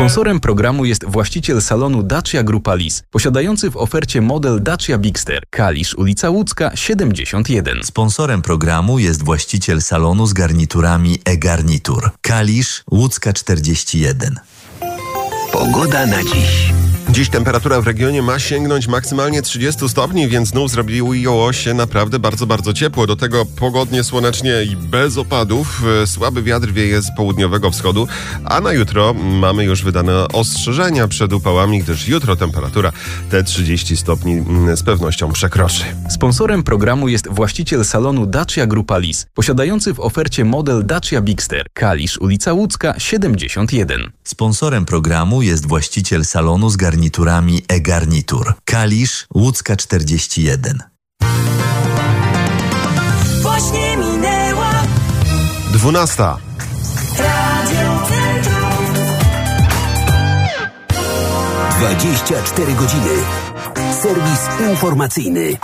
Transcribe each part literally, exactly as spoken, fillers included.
Sponsorem programu jest właściciel salonu Dacia Grupa Lis, posiadający w ofercie model Dacia Bigster, Kalisz, ulica Łódzka, siedemdziesiąt jeden. Sponsorem programu jest właściciel salonu z garniturami e-Garnitur, Kalisz, Łódzka czterdzieści jeden. Pogoda na dziś. Dziś temperatura w regionie ma sięgnąć maksymalnie trzydzieści stopni, więc znów zrobiło się naprawdę bardzo, bardzo ciepło. Do tego pogodnie, słonecznie i bez opadów. Słaby wiatr wieje z południowego wschodu, a na jutro mamy już wydane ostrzeżenia przed upałami, gdyż jutro temperatura te trzydzieści stopni z pewnością przekroczy. Sponsorem programu jest właściciel salonu Dacia Grupa Lis, posiadający w ofercie model Dacia Bigster, Kalisz, ulica Łódzka, siedemdziesiąt jeden. Sponsorem programu jest właściciel salonu z garniturami e-Garnitur, Kalisz, Łódzka czterdzieści jeden. Właśnie minęła dwunasta. Radio Centrum. dwadzieścia cztery godziny. Serwis informacyjny.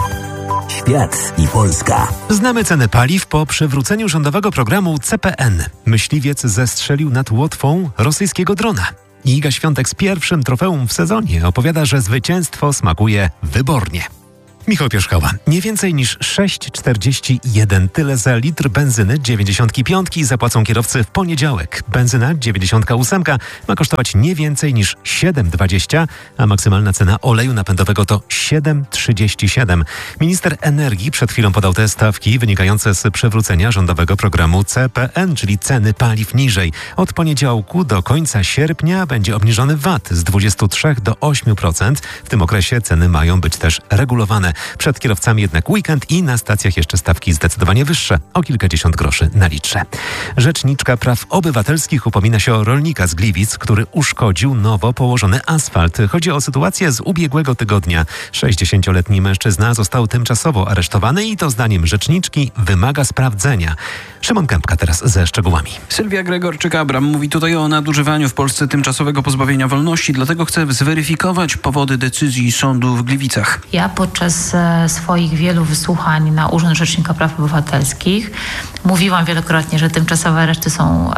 Świat i Polska. Znamy ceny paliw po przywróceniu rządowego programu C P N. Myśliwiec zestrzelił nad Łotwą rosyjskiego drona. Iga Świątek z pierwszym trofeum w sezonie opowiada, że zwycięstwo smakuje wybornie. Michał Pierzchała. Nie więcej niż sześć czterdzieści jeden. Tyle za litr benzyny dziewięćdziesiąt pięć zapłacą kierowcy w poniedziałek. Benzyna dziewięćdziesiąt osiem ma kosztować nie więcej niż siedem dwadzieścia, a maksymalna cena oleju napędowego to siedem trzydzieści siedem. Minister energii przed chwilą podał te stawki wynikające z przywrócenia rządowego programu C P N, czyli ceny paliw niżej. Od poniedziałku do końca sierpnia będzie obniżony V A T z dwudziestu trzech do ośmiu procent. W tym okresie ceny mają być też regulowane. Przed kierowcami jednak weekend i na stacjach jeszcze stawki zdecydowanie wyższe, o kilkadziesiąt groszy na litrze. Rzeczniczka Praw Obywatelskich upomina się o rolnika z Gliwic, który uszkodził nowo położony asfalt. Chodzi o sytuację z ubiegłego tygodnia. sześćdziesięcioletni mężczyzna został tymczasowo aresztowany i to zdaniem rzeczniczki wymaga sprawdzenia. Szymon Kępka teraz ze szczegółami. Sylwia Gregorczyk-Abram mówi tutaj o nadużywaniu w Polsce tymczasowego pozbawienia wolności, dlatego chce zweryfikować powody decyzji sądu w Gliwicach. Ja podczas swoich wielu wysłuchań na Urząd Rzecznika Praw Obywatelskich mówiłam wielokrotnie, że tymczasowe areszty są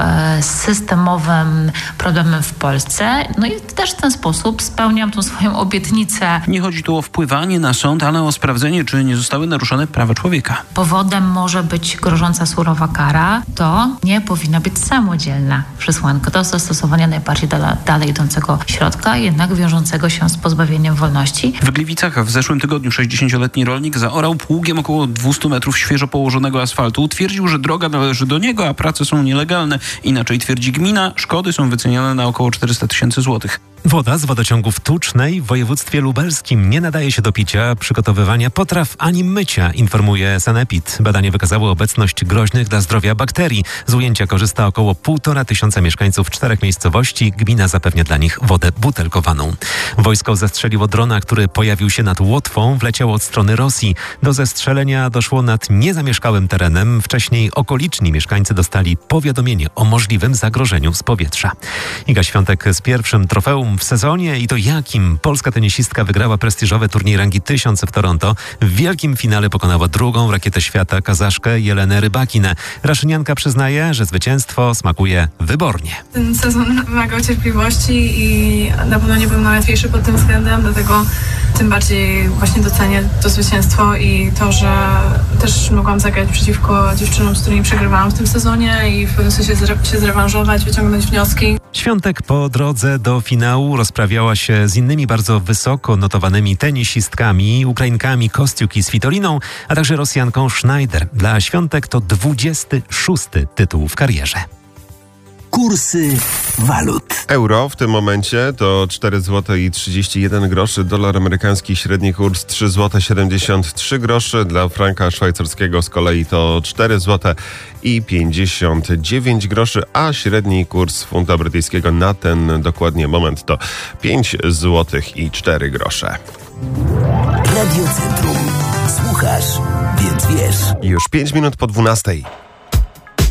systemowym problemem w Polsce. No i też w ten sposób spełniam tą swoją obietnicę. Nie chodzi tu o wpływanie na sąd, ale o sprawdzenie, czy nie zostały naruszone prawa człowieka. Powodem może być grożąca surowa kara. To nie powinna być samodzielna przesłanka. To zastosowanie najbardziej dala, dalej idącego środka, jednak wiążącego się z pozbawieniem wolności. W Gliwicach w zeszłym tygodniu sześćdziesięcioletni rolnik zaorał pługiem około dwieście metrów świeżo położonego asfaltu. Twierdził, że droga należy do niego, a prace są nielegalne. Inaczej twierdzi gmina, szkody są wyceniane na około czterysta tysięcy złotych. Woda z wodociągów Tucznej w województwie lubelskim nie nadaje się do picia, przygotowywania potraw ani mycia, informuje Sanepid. Badanie wykazało obecność groźnych dla zdrowia bakterii. Z ujęcia korzysta około półtora tysiąca mieszkańców czterech miejscowości. Gmina zapewnia dla nich wodę butelkowaną. Wojsko zestrzeliło drona, który pojawił się nad Łotwą, wleciał od strony Rosji. Do zestrzelenia doszło nad niezamieszkałym terenem. Wcześniej okoliczni mieszkańcy dostali powiadomienie o możliwym zagrożeniu z powietrza. Iga Świątek z pierwszym trofeum w sezonie i to jakim. Polska tenisistka wygrała prestiżowy turniej rangi tysiąc w Toronto. W wielkim finale pokonała drugą rakietę świata Kazaszkę Jelenę Rybakinę. Raszynianka przyznaje, że zwycięstwo smakuje wybornie. Ten sezon wymagał cierpliwości i na pewno nie był najłatwiejszy pod tym względem, dlatego tym bardziej właśnie docenię to zwycięstwo i to, że też mogłam zagrać przeciwko dziewczynom, z którymi przegrywałam w tym sezonie i w pewnym sensie się zrewanżować, wyciągnąć wnioski. Świątek po drodze do finału rozprawiała się z innymi bardzo wysoko notowanymi tenisistkami, Ukrainkami Kostiuk i Svitoliną, a także Rosjanką Schneider. Dla Świątek to dwudziesty szósty tytuł w karierze. Kursy walut. Euro w tym momencie to cztery złote i trzydzieści jeden groszy, dolar amerykański średni kurs trzy złote siedemdziesiąt trzy groszy, dla franka szwajcarskiego z kolei to cztery złote i pięćdziesiąt dziewięć groszy, a średni kurs funta brytyjskiego na ten dokładnie moment to pięć złotych i cztery grosze. Radio Centrum. Słuchasz, więc wiesz. Już pięć minut po dwunastej.